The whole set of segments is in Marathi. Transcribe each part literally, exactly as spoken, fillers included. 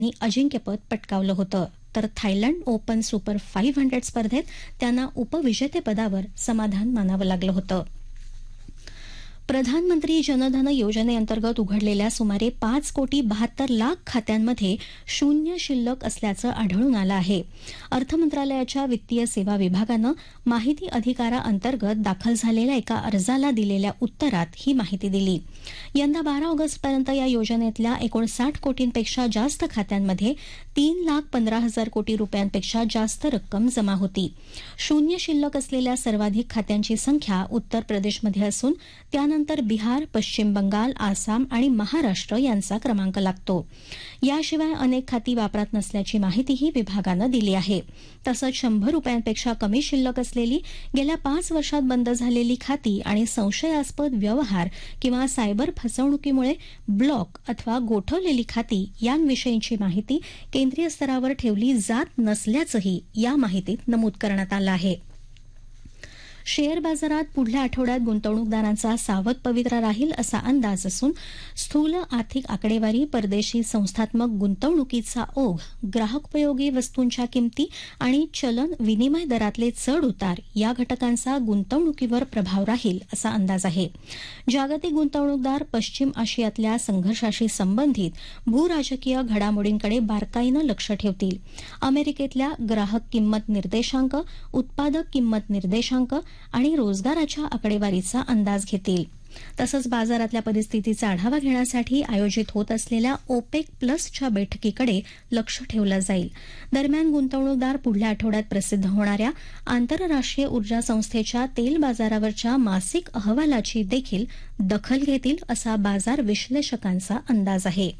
यांनी अजिंक्यपद पटकावलं होतं, तर थायलंड ओपन सुपर पाचशे स्पर्धेत त्यांना उपविजेतेपदावर समाधान मानावं लागलं होतं. प्रधानमंत्री जनधन योजनेअंतर्गत उघडलेल्या सुमारे पाच कोटी बहात्तर लाख खात्यांमध्ये शून्य शिल्लक असल्याचं आढळून आलं आहे. अर्थ मंत्रालयाच्या वित्तीय सेवा विभागानं माहिती अधिकाराअंतर्गत दाखल झालेल्या एका अर्जाला दिलेल्या उत्तरात ही माहिती दिली. यंदा बारा ऑगस्टपर्यंत या योजनेतल्या एकोणसाठ कोटींपेक्षा जास्त खात्यांमध्ये तीन लाख पंधरा हजार कोटी रुपयांपेक्षा जास्त रक्कम जमा होती. शून्य शिल्लक असलेल्या सर्वाधिक खात्यांची संख्या उत्तर प्रदेशमध्ये असून त्यानंतर बिहार, पश्चिम बंगाल, आसाम आणि महाराष्ट्र यांचा क्रमांक लागतो. याशिवाय अनेक खाती वापरात नसल्याची माहितीही विभागानं दिली आहे. तसंच शंभर रुपयांपेक्षा कमी शिल्लक असलेली, गेल्या पाच वर्षात बंद झालेली खाती आणि संशयास्पद व्यवहार किंवा सायबर फसवणुकीमुळे ब्लॉक अथवा गोठवलेली खाती यांविषयीची माहिती केंद्रीय स्तरावर ठेवली जात नसल्याचंही या माहितीत नमूद करण्यात आलं आहे. शेअर बाजारात पुढल्या आठवड्यात गुंतवणूकदारांचा सावध पवित्रा राहील असा अंदाज असून स्थूल आर्थिक आकडेवारी, परदेशी संस्थात्मक गुंतवणुकीचा ओघ, ग्राहकोपयोगी वस्तूंच्या किमती आणि चलन विनिमय दरातले चढ उतार या घटकांचा गुंतवणुकीवर प्रभाव राहील असा अंदाज आहे. जागतिक गुंतवणूकदार पश्चिम आशियातल्या संघर्षाशी संबंधित भूराजकीय घडामोडींकडे बारकाईनं लक्ष ठेवतील. अमेरिकेतल्या ग्राहक किंमत निर्देशांक, उत्पादक किंमत निर्देशांक आणि रोजगाराच्या आकडेवारीचा अंदाज घेतील. तसंच बाजारातल्या परिस्थितीचा आढावा घेण्यासाठी आयोजित होत असलेल्या ओपेक प्लसच्या बैठकीकडे लक्ष ठेवलं जाईल. दरम्यान गुंतवणूकदार पुढल्या आठवड्यात प्रसिद्ध होणाऱ्या आंतरराष्ट्रीय ऊर्जा संस्थेच्या तेल बाजारावरच्या मासिक अहवालाची देखील दखल घेतील असा बाजार विश्लेषकांचा अंदाज आहे.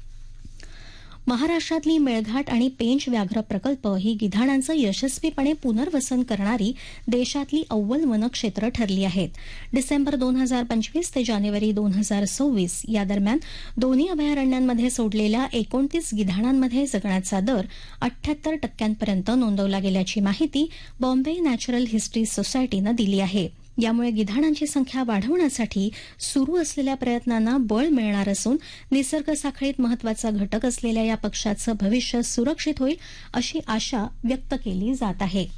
महाराष्ट्रातली मेळघाट आणि पेंच व्याघ्र प्रकल्प ही गिधाडांचं यशस्वीपणे पुनर्वसन करणारी देशातली अव्वल वनक्षेत्र ठरली आहेत. डिसेंबर दोन हजार पंचवीस ते जानेवारी दोन हजार सव्वीस या दरम्यान दोन्ही अभयारण्यांमध्ये सोडलेल्या एकोणतीस गिधाडांमध्ये जगण्याचा दर अठ्ठ्याहत्तर टक्क्यांपर्यंत नोंदवला गेल्याची माहिती बॉम्बे नॅचरल हिस्ट्री सोसायटीनं दिली आहे. यामुळे गिधाडांची संख्या वाढवण्यासाठी सुरू असलेल्या प्रयत्नांना बळ मिळणार असून निसर्ग साखळीत महत्वाचा घटक असलेल्या या पक्षाचं भविष्य सुरक्षित होईल अशी आशा व्यक्त केली जात आहे.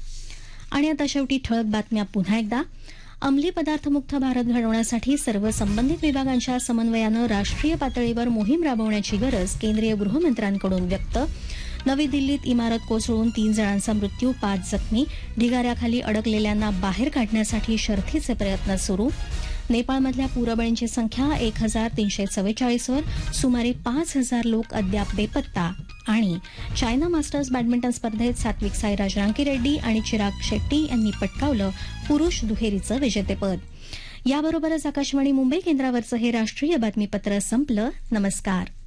आणि आता शेवटी ठळक बातम्या पुन्हा एकदा. अंमली पदार्थमुक्त भारत घडवण्यासाठी सर्व संबंधित विभागांच्या समन्वयानं राष्ट्रीय पातळीवर मोहीम राबवण्याची गरज केंद्रीय गृहमंत्र्यांकडून व्यक्त. नवी दिल्लीत इमारत कोसळून तीन जणांचा मृत्यू, पाच जखमी. ढिगाऱ्याखाली अडकलेल्यांना बाहेर काढण्यासाठी शर्थीचे प्रयत्न सुरू. नेपाळमधल्या पूरबळींची संख्या एक हजार तीनशे चव्वेचाळीसवर, सुमारे पाच हजार लोक अद्याप बेपत्ता. आणि चायना मास्टर्स बॅडमिंटन स्पर्धेत सात्विक साईराज रांकीरेड्डी आणि चिराग शेट्टी यांनी पटकावलं पुरुष दुहेरीचं विजेतेपद. याबरोबरच आकाशवाणी मुंबई केंद्रावरचं हे राष्ट्रीय बातमीपत्र संपलं. नमस्कार.